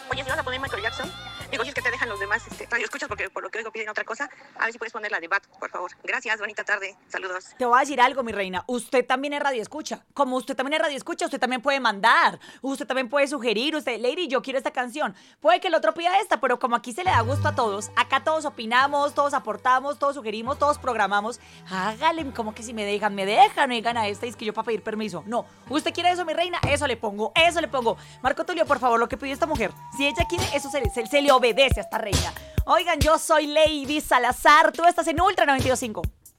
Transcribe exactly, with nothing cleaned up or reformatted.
Oye, si vas a poner Michael Jackson, digo, si es que te dejan los demás este, radio escuchas, porque por lo que oigo piden otra cosa, a ver si puedes poner la de Bad, por favor. Gracias, bonita tarde, saludos. Te voy a decir algo, mi reina. Usted también es radio escucha. Como usted también es radio escucha, usted también puede mandar. Usted también puede sugerir. Usted, Lady, yo quiero esta canción. Puede que el otro pida esta, pero como aquí se le da gusto a todos, acá todos opinamos, todos aportamos, todos sugerimos, todos programamos. Hágale, como que si me dejan, me dejan, me digan a esta y es que yo para pedir permiso. No, usted quiere eso, mi reina, eso le pongo, eso le pongo. Marco Tulio, por favor, lo que pidió esta mujer. Si ella quiere, eso se, se, se le obedece a esta reina. Oigan, yo soy Lady Salazar. Tú estás en Ultra noventa y dos punto cinco.